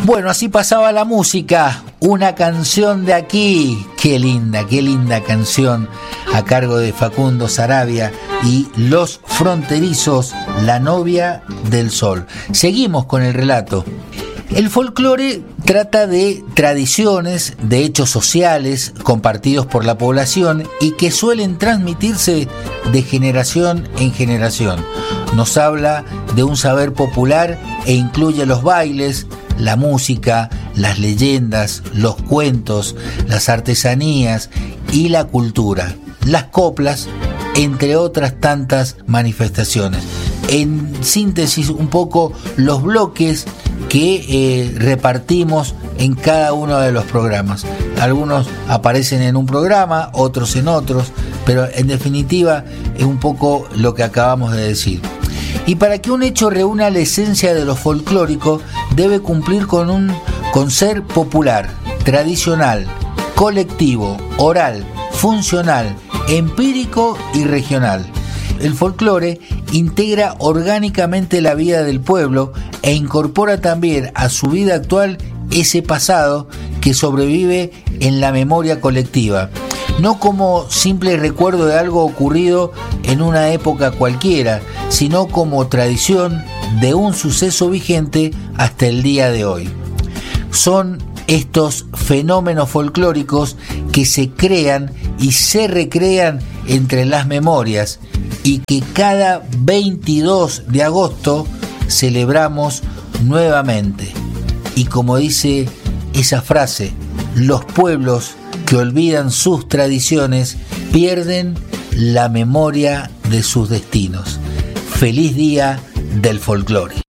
Bueno, así pasaba la música, una canción de aquí, qué linda canción, a cargo de Facundo Saravia y Los Fronterizos, La novia del sol. Seguimos con el relato. El folclore trata de tradiciones, de hechos sociales compartidos por la población y que suelen transmitirse de generación en generación. Nos habla de un saber popular e incluye los bailes, la música, las leyendas, los cuentos, las artesanías y la cultura, las coplas, entre otras tantas manifestaciones. En síntesis, un poco los bloques que repartimos en cada uno de los programas. Algunos aparecen en un programa, otros en otros, pero en definitiva es un poco lo que acabamos de decir. Y para que un hecho reúna la esencia de lo folclórico, debe cumplir con ser popular, tradicional, colectivo, oral, funcional, empírico y regional. El folclore integra orgánicamente la vida del pueblo e incorpora también a su vida actual ese pasado que sobrevive en la memoria colectiva, no como simple recuerdo de algo ocurrido en una época cualquiera, sino como tradición de un suceso vigente hasta el día de hoy. Son estos fenómenos folclóricos que se crean y se recrean entre las memorias y que cada 22 de agosto celebramos nuevamente. Y como dice esa frase, los pueblos que olvidan sus tradiciones pierden la memoria de sus destinos. Feliz día del folclore.